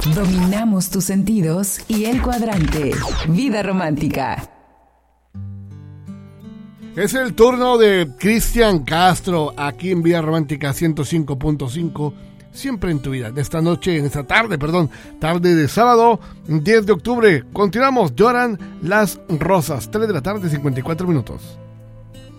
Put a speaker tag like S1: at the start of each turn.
S1: Dominamos tus sentidos y el cuadrante. Vida romántica.
S2: Es el turno de Cristian Castro, aquí en Vida Romántica 105.5, siempre en tu vida. De esta noche, en esta tarde, tarde de sábado, 10 de octubre. Continuamos, lloran las rosas, 3 de la tarde, 54 minutos.